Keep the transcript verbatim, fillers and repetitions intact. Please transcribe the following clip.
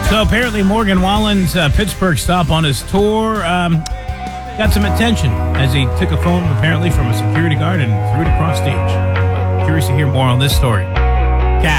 So apparently Morgan Wallen's uh, Pittsburgh stop on his tour um, got some attention as he took a phone apparently from a security guard and threw it across stage. Curious to hear more on this story.